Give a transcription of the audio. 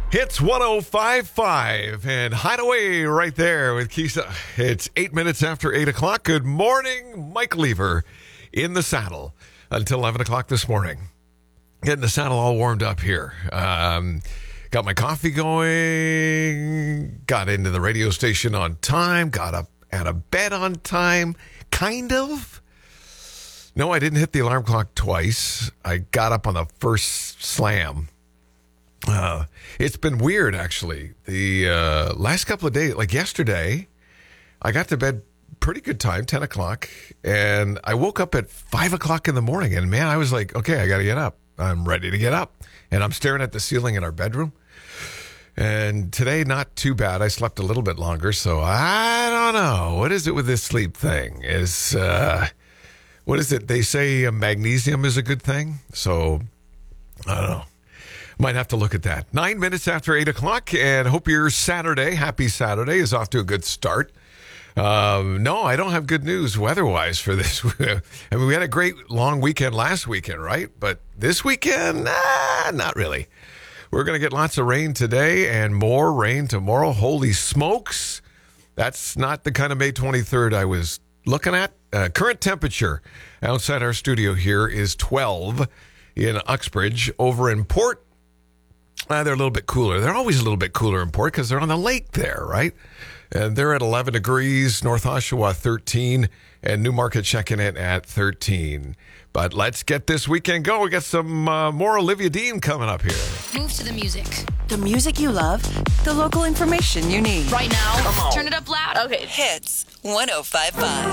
Hits 105.5 and Hideaway right there with Keisha. It's 8 minutes after 8 o'clock. Good morning, Mike Lever in the saddle until 11 o'clock this morning. Getting the saddle all warmed up here. Got my coffee going, got into the radio station on time, got up out of bed on time, kind of. No, I didn't hit the alarm clock twice. I got up on the first slam. It's been weird, actually. The last couple of days, like yesterday, I got to bed pretty good time, 10 o'clock, and I woke up at 5 o'clock in the morning, and man, I was like, okay, I got to get up. I'm ready to get up. And I'm staring at the ceiling in our bedroom. And today, not too bad. I slept a little bit longer, so I don't know. What is it with this sleep thing? What is it? They say magnesium is a good thing, so I don't know. Might have to look at that. 9 minutes after 8 o'clock, and hope your Saturday, happy Saturday, is off to a good start. No, I don't have good news weather-wise for this. I mean, we had a great long weekend last weekend, right? But this weekend, not really. We're going to get lots of rain today and more rain tomorrow. Holy smokes. That's not the kind of May 23rd I was looking at. Current temperature outside our studio here is 12 in Uxbridge. Over in Port, they're a little bit cooler. They're always a little bit cooler in Port because they're on the lake there, right? And they're at 11 degrees, North Oshawa 13, and Newmarket checking in at 13. But let's get this weekend going. We got some more Olivia Dean coming up here. Move to the music. The music you love, the local information you need. Right now, turn it up loud. Okay. Hits 105.5.